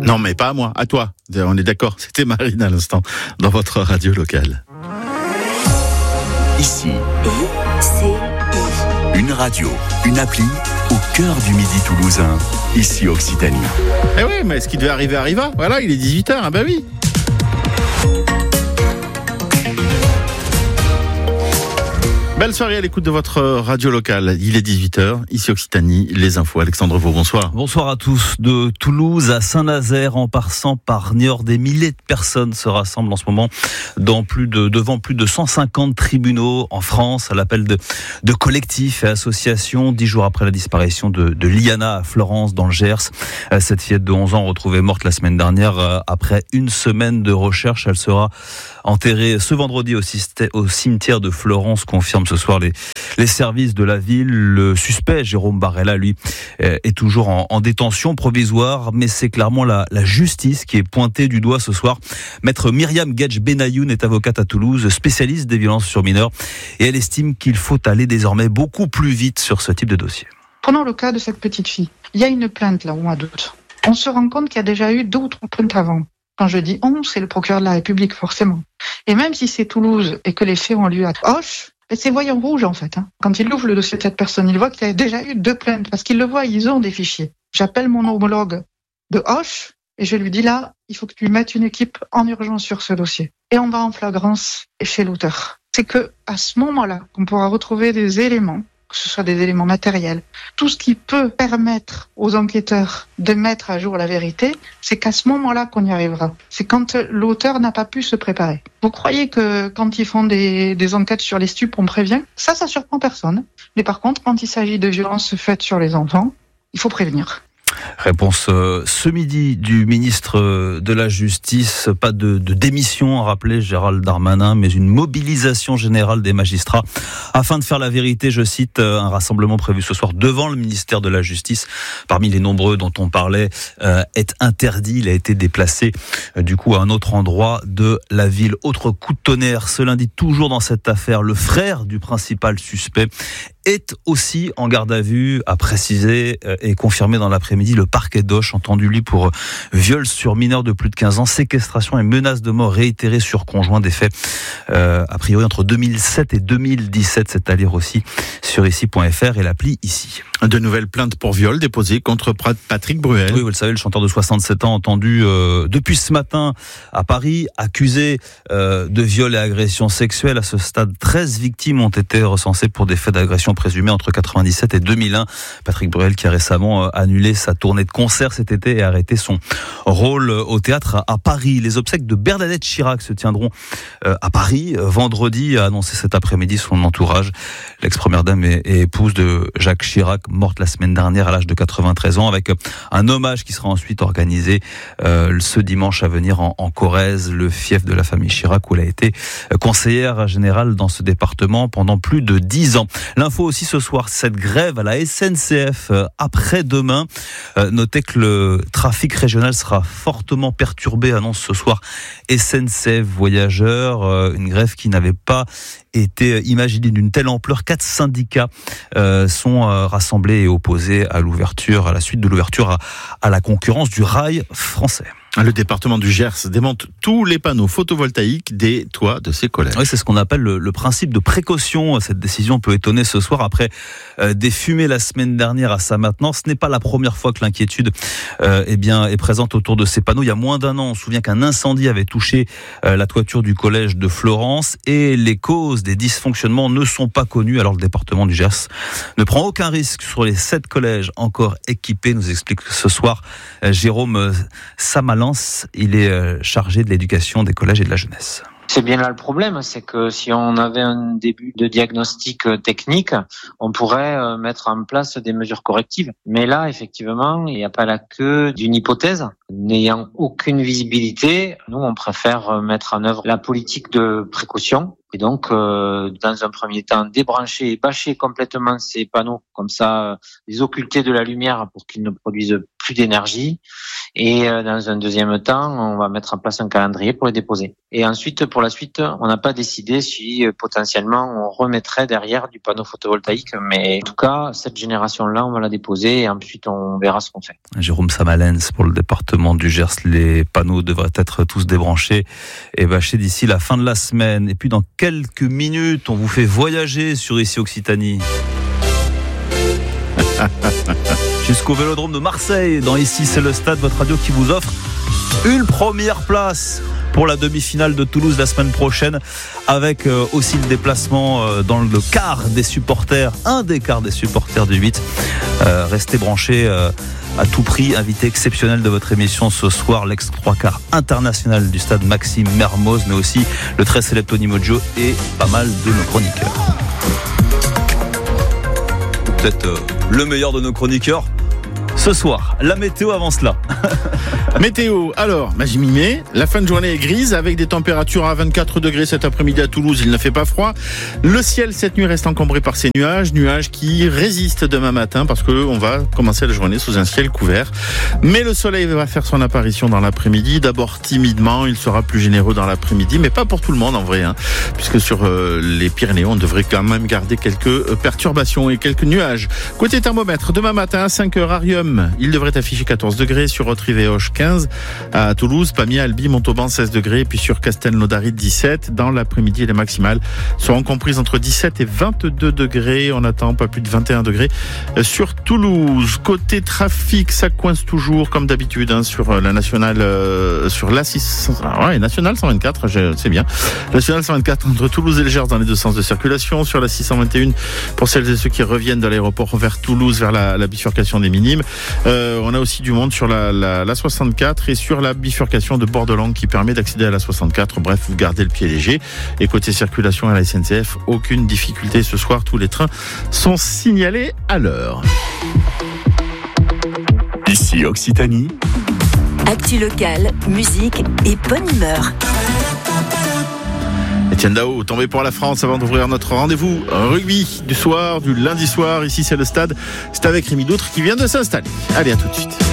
Non, mais pas à moi, à toi. On est d'accord, c'était Marine à l'instant, dans votre radio locale. Ici, une radio, une appli au cœur du Midi toulousain. Ici Occitanie. Eh oui, mais ce qui devait arriver arriva. Voilà, il est 18h, ah bah oui. Belle soirée à l'écoute de votre radio locale. Il est 18h, ici Occitanie, les infos. Alexandre Vaux, bonsoir. Bonsoir à tous. De Toulouse à Saint-Nazaire, en passant par Niort, des milliers de personnes se rassemblent en ce moment devant plus de 150 tribunaux en France, à l'appel de collectifs et associations, 10 jours après la disparition de Liana à Florence, dans le Gers. Cette fillette de 11 ans retrouvée morte la semaine dernière après une semaine de recherche. Elle sera enterrée ce vendredi au cimetière de Florence, confirme ce soir les services de la ville. Le suspect, Jérôme Barella, lui, est toujours en détention provisoire, mais c'est clairement la justice qui est pointée du doigt ce soir. Maître Myriam Gedj-Benayoun est avocate à Toulouse, spécialiste des violences sur mineurs, et elle estime qu'il faut aller désormais beaucoup plus vite sur ce type de dossier. Prenons le cas de cette petite fille. Il y a une plainte là au mois d'août. On se rend compte qu'il y a déjà eu 2 ou 3 plaintes avant. Quand je dis on, c'est le procureur de la République, forcément. Et même si c'est Toulouse et que les faits ont lieu à Auch, c'est voyant rouge en fait. Quand il ouvre le dossier de cette personne, il voit qu'il y a déjà eu 2 plaintes, parce qu'ils le voient, ils ont des fichiers. J'appelle mon homologue de Auch et je lui dis là, il faut que tu mettes une équipe en urgence sur ce dossier. Et on va en flagrance chez l'auteur. C'est que à ce moment-là qu'on pourra retrouver des éléments, que ce soit des éléments matériels, tout ce qui peut permettre aux enquêteurs de mettre à jour la vérité, c'est qu'à ce moment-là qu'on y arrivera. C'est quand l'auteur n'a pas pu se préparer. Vous croyez que quand ils font des enquêtes sur les stupes, on prévient ? Ça surprend personne. Mais par contre, quand il s'agit de violences faites sur les enfants, il faut prévenir. Réponse ce midi du ministre de la Justice. Pas de démission, a rappelé Gérald Darmanin, mais une mobilisation générale des magistrats afin de faire la vérité. Je cite, un rassemblement prévu ce soir devant le ministère de la Justice, parmi les nombreux dont on parlait, est interdit. Il a été déplacé du coup à un autre endroit de la ville. Autre coup de tonnerre ce lundi, toujours dans cette affaire, le frère du principal suspect est aussi en garde à vue, a précisé et confirmé dans l'après-midi le parquet d'Auch, entendu lui pour viol sur mineur de plus de 15 ans, séquestration et menace de mort réitérée sur conjoint, des faits a priori entre 2007 et 2017. C'est à lire aussi sur ici.fr et l'appli Ici. De nouvelles plaintes pour viol déposées contre Patrick Bruel. Oui, vous le savez, le chanteur de 67 ans entendu depuis ce matin à Paris, accusé de viol et agression sexuelle. À ce stade, 13 victimes ont été recensées pour des faits d'agression présumés entre 97 et 2001. Patrick Bruel qui a récemment annulé sa tournée de concert cet été et arrêté son rôle au théâtre à Paris. Les obsèques de Bernadette Chirac se tiendront à Paris vendredi, a annoncé cet après-midi son entourage. L'ex-première dame et épouse de Jacques Chirac, morte la semaine dernière à l'âge de 93 ans, avec un hommage qui sera ensuite organisé ce dimanche à venir en Corrèze, le fief de la famille Chirac, où elle a été conseillère générale dans ce département pendant plus de 10 ans. L'info aussi ce soir, cette grève à la SNCF après-demain. Notez que le trafic régional sera fortement perturbé, annonce ce soir SNCF Voyageurs, une grève qui n'avait pas été imaginée d'une telle ampleur. 4 syndicats sont rassemblés et opposés à la suite de l'ouverture à la concurrence du rail français. Le département du Gers démonte tous les panneaux photovoltaïques des toits de ses collèges. Oui, c'est ce qu'on appelle le principe de précaution. Cette décision peut étonner ce soir après des fumées la semaine dernière à Saint-Maintenant. Ce n'est pas la première fois que l'inquiétude est présente autour de ces panneaux. Il y a moins d'1 an, on se souvient qu'un incendie avait touché la toiture du collège de Florence et les causes des dysfonctionnements ne sont pas connues. Alors le département du Gers ne prend aucun risque sur les 7 collèges encore équipés, nous explique ce soir Jérôme Samalance. Il est chargé de l'éducation des collèges et de la jeunesse. C'est bien là le problème, c'est que si on avait un début de diagnostic technique, on pourrait mettre en place des mesures correctives. Mais là, effectivement, il n'y a pas la queue d'une hypothèse. N'ayant aucune visibilité, nous, on préfère mettre en œuvre la politique de précaution. Et donc, dans un premier temps, débrancher et bâcher complètement ces panneaux, comme ça, les occulter de la lumière pour qu'ils ne produisent plus d'énergie. Et dans un deuxième temps, on va mettre en place un calendrier pour les déposer. Et ensuite, pour la suite, on n'a pas décidé si potentiellement on remettrait derrière du panneau photovoltaïque. Mais en tout cas, cette génération-là, on va la déposer et ensuite on verra ce qu'on fait. Jérôme Samalens pour le département du Gers. Les panneaux devraient être tous débranchés et bâchés d'ici la fin de la semaine. Et puis dans quelques minutes, on vous fait voyager sur Ici Occitanie. Jusqu'au Vélodrome de Marseille. Dans Ici c'est le stade, votre radio qui vous offre une première place pour la demi-finale de Toulouse la semaine prochaine, avec aussi le déplacement dans le quart des supporters, un des quarts des supporters du 8. Restez branchés à tout prix. Invité exceptionnel de votre émission ce soir, l'ex-3/4 international du stade Maxime Mermoz, mais aussi le très célèbre Tony Mojo et pas mal de nos chroniqueurs. Peut-être le meilleur de nos chroniqueurs ce soir. La météo avant cela. Météo, alors, Magimimé, la fin de journée est grise avec des températures à 24 degrés cet après-midi à Toulouse, il ne fait pas froid. Le ciel cette nuit reste encombré par ces nuages qui résistent demain matin parce qu'on va commencer la journée sous un ciel couvert. Mais le soleil va faire son apparition dans l'après-midi, d'abord timidement, il sera plus généreux dans l'après-midi, mais pas pour tout le monde en vrai, puisque sur les Pyrénées, on devrait quand même garder quelques perturbations et quelques nuages. Côté thermomètre, demain matin, 5h, Arium, il devrait afficher 14 degrés, sur Haute-Rive-et-Auch 15, à Toulouse, Pamiers, Albi, Montauban 16 degrés, puis sur Castelnaudary 17. Dans l'après-midi, les maximales seront comprises entre 17 et 22 degrés. On attend pas plus de 21 degrés sur Toulouse. Côté trafic, ça coince toujours comme d'habitude sur la nationale, sur la 600, nationale 124, c'est bien. Nationale 124 entre Toulouse et le Gers dans les deux sens de circulation. Sur la 621 pour celles et ceux qui reviennent de l'aéroport vers Toulouse, vers la bifurcation des Minimes. On a aussi du monde sur la 64 et sur la bifurcation de Bordelangue qui permet d'accéder à la 64. Bref, vous gardez le pied léger. Et côté circulation à la SNCF, aucune difficulté ce soir. Tous les trains sont signalés à l'heure. Ici Occitanie. Actu locale, musique et bonne humeur. Etienne Dao, tombé pour la France avant d'ouvrir notre rendez-vous rugby du lundi soir. Ici c'est le stade. C'est avec Rémi Doutre qui vient de s'installer. Allez, à tout de suite.